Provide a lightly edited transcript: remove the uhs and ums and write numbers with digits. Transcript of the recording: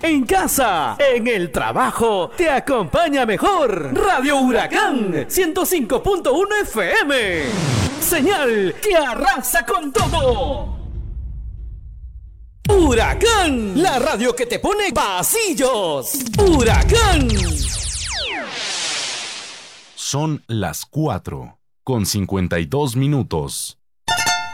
en casa, en el trabajo, te acompaña mejor. Radio Huracán 105.1 FM. Señal que arrasa con todo. Huracán, la radio que te pone pasillos. Huracán. Son las 4:52.